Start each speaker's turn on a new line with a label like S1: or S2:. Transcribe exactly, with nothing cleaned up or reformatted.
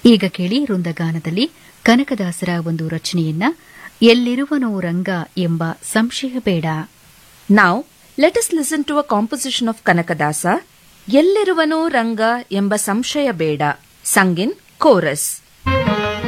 S1: ಈಗ ಕೇಳಿ ವೃಂದಗಾನದಲ್ಲಿ ಕನಕದಾಸರ ಒಂದು ರಚನೆಯನ್ನ ಎಲ್ಲಿರುವನೋ ರಂಗ ಎಂಬ ಸಂಶಯ ಬೇಡ.
S2: Now, let us listen to a composition of Kanakadasa, ಎಲ್ಲಿರುವನೋ ರಂಗ ಎಂಬ ಸಂಶಯ ಬೇಡ, sung in chorus.